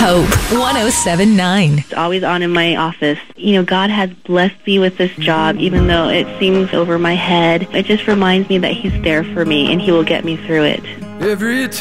Hope 107.9. It's always on in my office. You know, God has blessed me with this job, even though it seems over my head. It just reminds me that He's there for me and He will get me through it. Every time